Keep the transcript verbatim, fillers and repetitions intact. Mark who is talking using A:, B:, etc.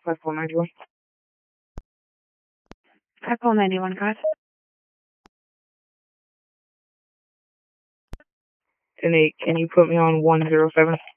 A: five four nine one.
B: five four nine one, guys.
A: Can, they, can you put me on one zero seven?